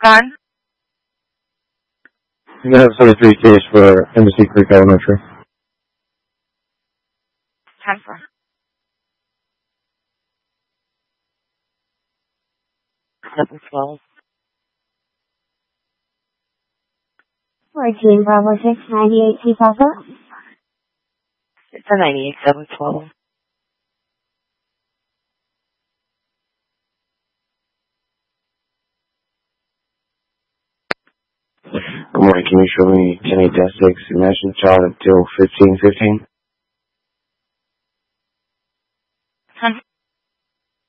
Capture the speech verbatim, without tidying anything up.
Gun? You have seventy-three case for Embassy Creek Elementary. ten four. seven twelve. fourteen Bravo six ninety-eight Chief Alpha. It's a ninety-eight seven twelve. Good morning. Can you show me ten eight six National Child until fifteen fifteen?